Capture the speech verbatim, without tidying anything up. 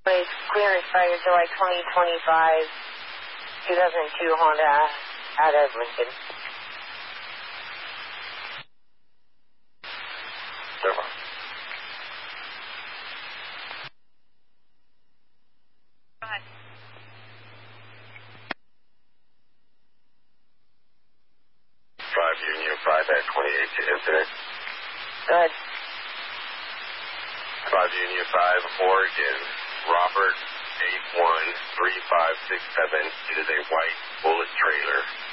Please, clearance fire July twenty twenty-five, two thousand two Honda out of Lincoln. Never. Go ahead. five Union five at twenty-eight to incident. Go ahead. five Union five, Oregon, Robert eight one three five six seven. It is a white bullet trailer.